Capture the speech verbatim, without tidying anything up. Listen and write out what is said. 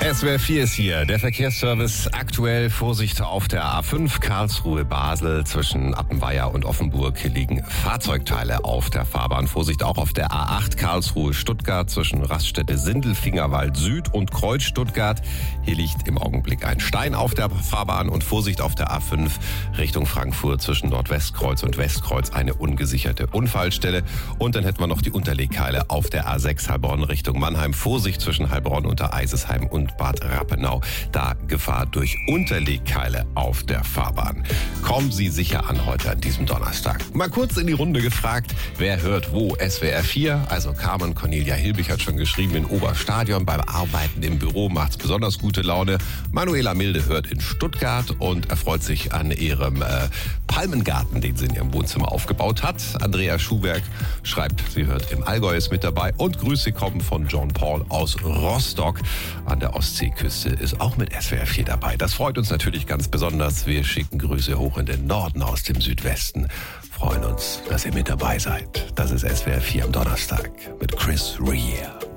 S W R vier ist hier, der Verkehrsservice. Aktuell Vorsicht auf der A fünf Karlsruhe-Basel. Zwischen Appenweier und Offenburg liegen Fahrzeugteile auf der Fahrbahn. Vorsicht auch auf der A acht Karlsruhe-Stuttgart zwischen Raststätte Sindelfingerwald Süd und Kreuz Stuttgart. Hier liegt im Augenblick ein Stein auf der Fahrbahn. Und Vorsicht auf der A fünf Richtung Frankfurt zwischen Nordwestkreuz und Westkreuz eine ungesicherte Unfallstelle. Und dann hätten wir noch die Unterlegkeile auf der A sechs Heilbronn Richtung Mannheim. Vorsicht zwischen Heilbronn unter Eisesheim und Bad Rappenau. Da Gefahr durch Unterlegkeile auf der Fahrbahn. Kommen Sie sicher an heute an diesem Donnerstag. Mal kurz in die Runde gefragt, wer hört wo S W R vier? Also Carmen Cornelia Hilbig hat schon geschrieben, in Oberstadion beim Arbeiten im Büro macht's besonders gute Laune. Manuela Milde hört in Stuttgart und erfreut sich an ihrem äh, Palmengarten, den sie in ihrem Wohnzimmer aufgebaut hat. Andrea Schuhberg schreibt, sie hört im Allgäu, ist mit dabei. Und Grüße kommen von John Paul aus Rostock an der Ostseeküste, ist auch mit S W R vier dabei. Das freut uns natürlich ganz besonders. Wir schicken Grüße hoch in den Norden aus dem Südwesten. Freuen uns, dass ihr mit dabei seid. Das ist S W R vier am Donnerstag mit Chris Rea.